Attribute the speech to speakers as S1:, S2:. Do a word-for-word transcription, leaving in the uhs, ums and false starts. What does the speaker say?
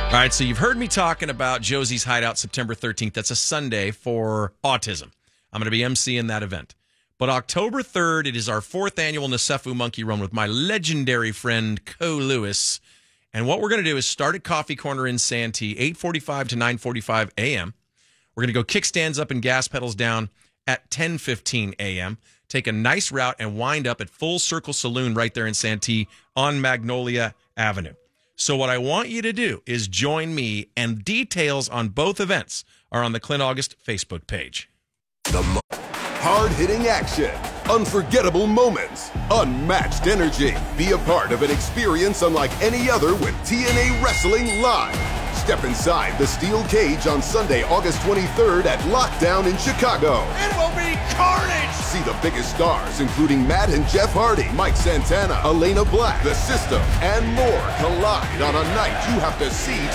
S1: All right, so you've heard me talking about Josie's Hideout September thirteenth. That's a Sunday for autism. I'm going to be emceeing that event. But October third, it is our fourth annual Nasefu Monkey Run with my legendary friend, Co Lewis. And what we're going to do is start at Coffee Corner in Santee, eight forty-five to nine forty-five a.m. We're going to go kickstands up and gas pedals down at ten fifteen a.m., take a nice route, and wind up at Full Circle Saloon right there in Santee on Magnolia Avenue. So what I want you to do is join me, and details on both events are on the Clint August Facebook page.
S2: The mo- hard-hitting action, unforgettable moments, unmatched energy. Be a part of an experience unlike any other with T N A Wrestling Live. Step inside the steel cage on Sunday, August twenty-third at Lockdown in Chicago.
S3: It will be carnage!
S2: See the biggest stars, including Matt and Jeff Hardy, Mike Santana, Elena Black, The System, and more collide on a night you have to see